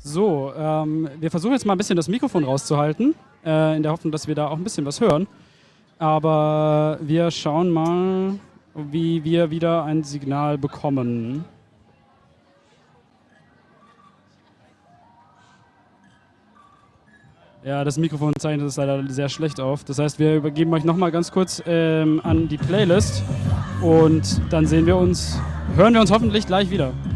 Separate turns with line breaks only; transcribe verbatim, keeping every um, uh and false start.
So, ähm, wir versuchen jetzt mal ein bisschen das Mikrofon rauszuhalten, äh, in der Hoffnung, dass wir da auch ein bisschen was hören. Aber wir schauen mal, wie wir wieder ein Signal bekommen. Ja, das Mikrofon zeichnet es leider sehr schlecht auf. Das heißt, wir übergeben euch nochmal ganz kurz ähm, an die Playlist und dann sehen wir uns, hören wir uns hoffentlich gleich wieder.